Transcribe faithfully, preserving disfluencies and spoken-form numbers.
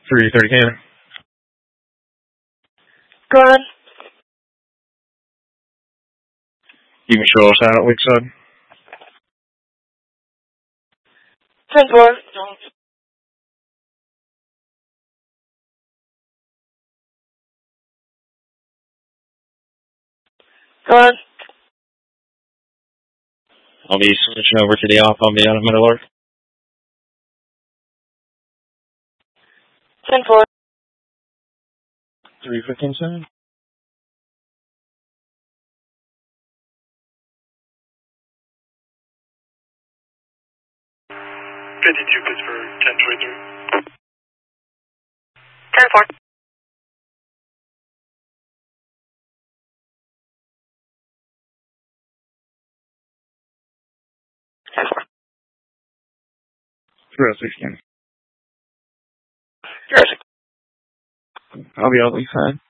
three thirty Cannon. Go ahead. You can show us out at Lakeside. ten four. Go ahead. I'll be switching over to the off. I'll be out of Middle Arc. ten four. three fifteen seven. fifty-two Pittsburgh, ten twenty-three. ten four. ten four. three oh six Cannon. Jurassic. I'll be out Lakeside.